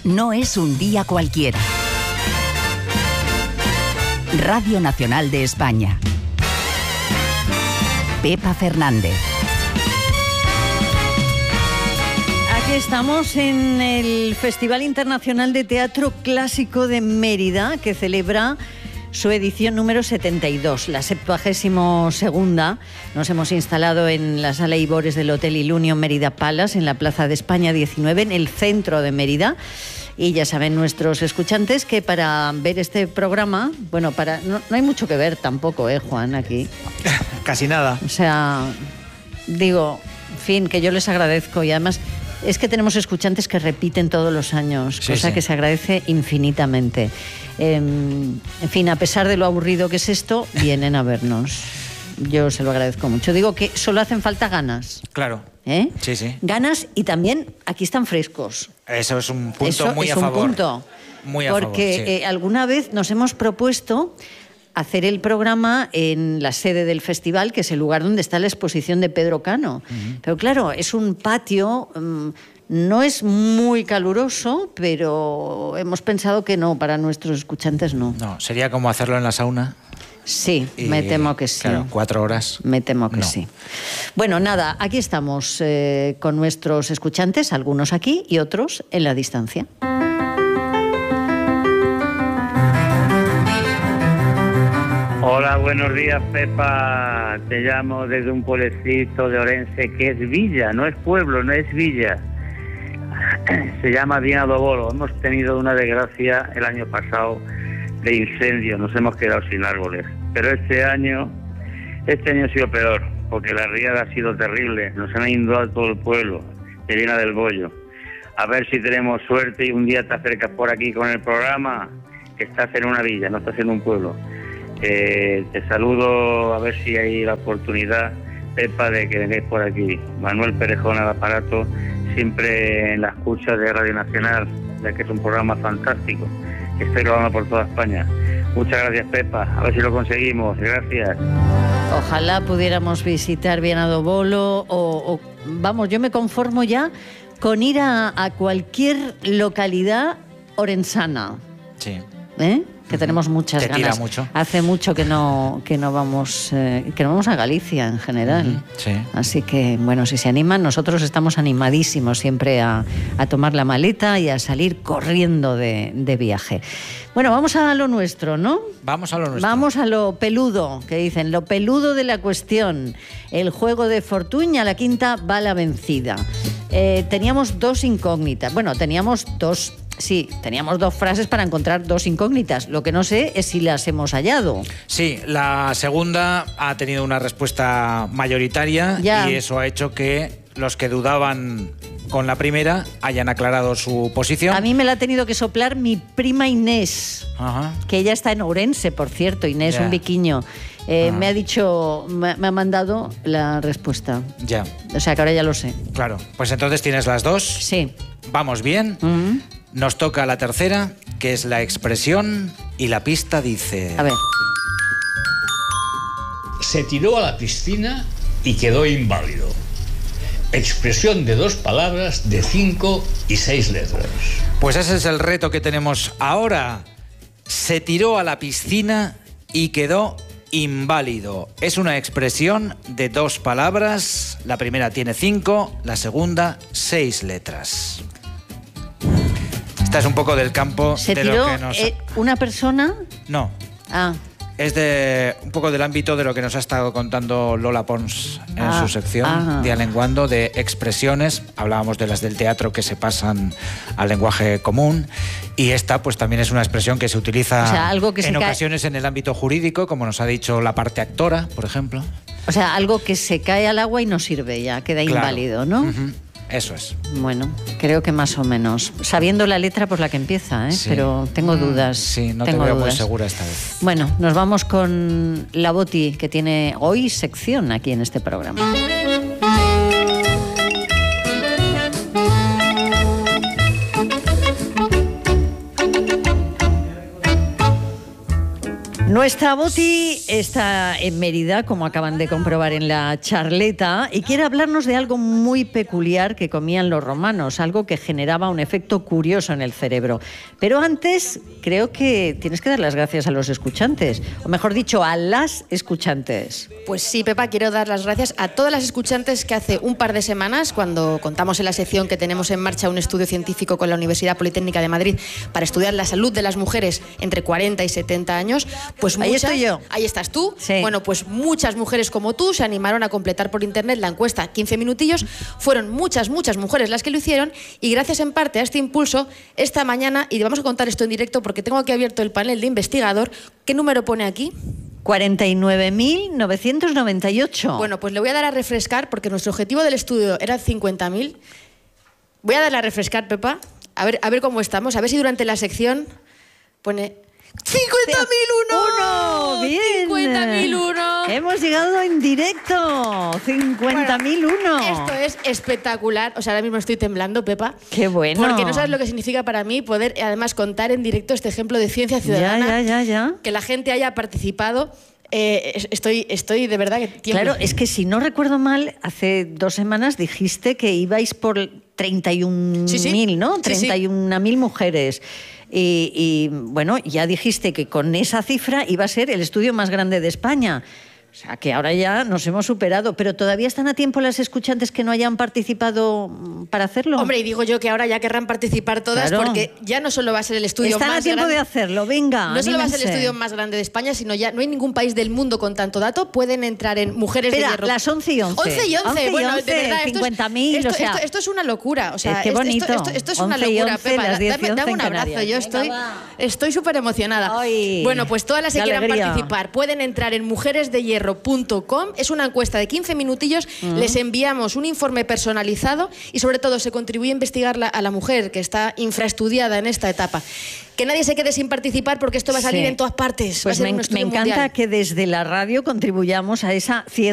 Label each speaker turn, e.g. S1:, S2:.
S1: no es un día cualquiera. Radio Nacional de España. Pepa Fernández.
S2: Aquí estamos en el Festival Internacional de Teatro Clásico de Mérida, que celebra su edición número 72, la 72ª. Nos hemos instalado en la Sala Ibores del Hotel Ilunion Mérida Palace, en la Plaza de España 19, en el centro de Mérida. Y ya saben nuestros escuchantes que para ver este programa, bueno, no hay mucho que ver tampoco, Juan, aquí.
S3: Casi nada.
S2: O sea, digo, en fin, que yo les agradezco y además es que tenemos escuchantes que repiten todos los años,
S3: sí,
S2: cosa
S3: sí.
S2: que se agradece infinitamente. En fin, a pesar de lo aburrido que es esto, vienen a vernos. Yo se lo agradezco mucho. Digo que solo hacen falta ganas.
S3: Claro. Sí, sí.
S2: Ganas y también aquí están frescos.
S3: Eso es un punto muy a favor.
S2: Un punto.
S3: Muy a favor,
S2: porque
S3: sí.
S2: Alguna vez nos hemos propuesto hacer el programa en la sede del festival, que es el lugar donde está la exposición de Pedro Cano. Uh-huh. Pero claro, es un patio, no es muy caluroso, pero hemos pensado que no, para nuestros escuchantes no.
S3: No, sería como hacerlo en la sauna.
S2: Sí, me temo que sí.
S3: Claro, 4 horas.
S2: Me temo que
S3: no.
S2: sí. Bueno, nada, aquí estamos con nuestros escuchantes, algunos aquí y otros en la distancia.
S4: Hola, buenos días, Pepa. Te llamo desde un pueblecito de Orense que es villa, no es pueblo, no es villa. Se llama Viñadobolo. Hemos tenido una desgracia el año pasado de incendio, nos hemos quedado sin árboles. Pero este año ha sido peor, porque la riada ha sido terrible. Nos han inundado todo el pueblo, se llena del bollo. A ver si tenemos suerte y un día te acercas por aquí con el programa, que estás en una villa, no estás en un pueblo. Te saludo, a ver si hay la oportunidad, Pepa, de que vengáis por aquí. Manuel Perejón al aparato, siempre en la escucha de Radio Nacional, ya que es un programa fantástico, que estoy grabando por toda España. Muchas gracias, Pepa, a ver si lo conseguimos. Gracias.
S2: Ojalá pudiéramos visitar Viñadobolo o vamos, yo me conformo ya con ir a cualquier localidad orensana.
S3: Sí.
S2: Que tenemos muchas ganas.
S3: Tira mucho.
S2: Hace mucho que no vamos a Galicia en general.
S3: Sí.
S2: Así que, bueno, si se animan, nosotros estamos animadísimos siempre a tomar la maleta y a salir corriendo de viaje. Bueno, vamos a lo nuestro, ¿no?
S3: Vamos a lo nuestro.
S2: Vamos a lo peludo, que dicen, lo peludo de la cuestión. El juego de fortuna, la quinta va la vencida. Teníamos 2 incógnitas. Bueno, teníamos dos frases para encontrar 2 incógnitas. Lo que no sé es si las hemos hallado.
S3: Sí, la segunda ha tenido una respuesta mayoritaria
S2: ya.
S3: Y eso ha hecho que los que dudaban con la primera hayan aclarado su posición.
S2: A mí me la ha tenido que soplar mi prima Inés,
S3: Ajá.
S2: que ella está en Ourense, por cierto, Inés, un viquiño. Me ha dicho, me ha mandado la respuesta.
S3: Ya.
S2: O sea, que ahora ya lo sé.
S3: Claro, pues entonces tienes las 2.
S2: Sí.
S3: Vamos bien.
S2: Uh-huh.
S3: Nos toca la tercera, que es la expresión, y la pista dice...
S2: A ver.
S5: Se tiró a la piscina y quedó inválido. Expresión de 2 palabras de 5 y 6 letras.
S3: Pues ese es el reto que tenemos ahora. Se tiró a la piscina y quedó inválido. Es una expresión de 2 palabras. La primera tiene 5, la segunda 6 letras. Esta es un poco del campo
S2: ¿Se
S3: de
S2: tiró
S3: lo que nos...
S2: una persona?
S3: No.
S2: Ah.
S3: Es de un poco del ámbito de lo que nos ha estado contando Lola Pons en su sección Dialenguando, de expresiones. Hablábamos de las del teatro que se pasan al lenguaje común, y esta pues también es una expresión que se utiliza,
S2: o sea, algo que
S3: en ocasiones en el ámbito jurídico, como nos ha dicho la parte actora, por ejemplo.
S2: O sea, algo que se cae al agua y no sirve ya, queda inválido, ¿no?
S3: Uh-huh. Eso es.
S2: Bueno, creo que más o menos. Sabiendo la letra por la que empieza,
S3: sí.
S2: Pero tengo dudas.
S3: Sí, no
S2: tengo
S3: te veo
S2: dudas.
S3: muy segura esta vez.
S2: Bueno, nos vamos con la Boti, que tiene hoy sección aquí en este programa. Nuestra Boti está en Mérida, como acaban de comprobar en la charleta, y quiere hablarnos de algo muy peculiar que comían los romanos, algo que generaba un efecto curioso en el cerebro. Pero antes, creo que tienes que dar las gracias a los escuchantes, o mejor dicho, a las escuchantes.
S6: Pues sí, Pepa, quiero dar las gracias a todas las escuchantes que hace un par de semanas, cuando contamos en la sección que tenemos en marcha un estudio científico con la Universidad Politécnica de Madrid para estudiar la salud de las mujeres entre 40 y 70 años, pues
S2: ahí estoy yo.
S6: Ahí estás tú.
S2: Sí.
S6: Bueno, pues muchas mujeres como tú se animaron a completar por internet la encuesta 15 minutillos. Fueron muchas mujeres las que lo hicieron y gracias en parte a este impulso, esta mañana, y vamos a contar esto en directo porque tengo aquí abierto el panel de investigador. ¿Qué número pone aquí?
S2: 49.998.
S6: Bueno, pues le voy a dar a refrescar porque nuestro objetivo del estudio era 50.000. Voy a darle a refrescar, Pepa, a ver cómo estamos, a ver si durante la sección pone... ¡50.001!
S2: ¡Bien!
S6: ¡50.001!
S2: Hemos llegado en directo. 50.001.
S6: Bueno, esto es espectacular. O sea, ahora mismo estoy temblando, Pepa.
S2: ¡Qué bueno!
S6: Porque no sabes lo que significa para mí poder, además, contar en directo este ejemplo de ciencia ciudadana.
S2: Ya.
S6: Que la gente haya participado. Estoy de verdad que tiemblo.
S2: Claro, es que si no recuerdo mal, hace 2 semanas dijiste que ibais por 31.000, ¿no? 31.000 mujeres. Y bueno, ya dijiste que con esa cifra iba a ser el estudio más grande de España. O sea, que ahora ya nos hemos superado. ¿Pero todavía están a tiempo las escuchantes que no hayan participado para hacerlo?
S6: Hombre, y digo yo que ahora ya querrán participar todas, claro, porque ya no solo va a ser el estudio
S2: están
S6: más grande...
S2: Están a tiempo de hacerlo, venga,
S6: no solo va a ser el estudio más grande de España, sino ya no hay ningún país del mundo con tanto dato. Pueden entrar en Mujeres de Hierro.
S2: Las 11 y 11.
S6: 11 y 11, bueno, de verdad,
S2: 50.000, o sea...
S6: Esto es una locura, o sea...
S2: Qué bonito.
S6: Esto es una locura,
S2: 11,
S6: Pepa.
S2: Dame
S6: un abrazo, yo estoy súper emocionada.
S2: Ay,
S6: bueno, pues todas las que quieran participar pueden entrar en mujeresdehierro.com. Es una encuesta de 15 minutillos, les enviamos un informe personalizado y sobre todo se contribuye a investigar a la mujer que está infraestudiada en esta etapa. Que nadie se quede sin participar porque esto va a salir en todas partes.
S2: Pues me encanta que desde la radio contribuyamos a esa ciencia